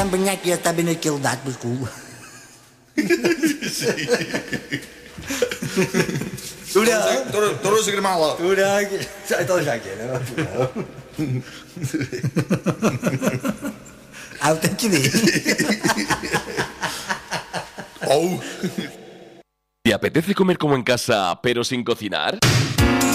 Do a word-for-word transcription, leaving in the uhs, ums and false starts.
tan banyat que ja està ben escaldat pel cul. Sí. Tura, Toro se cremala. tura, to saque, no? Auto que ve. Oh. ¿Te apetece comer como en casa, pero sin cocinar?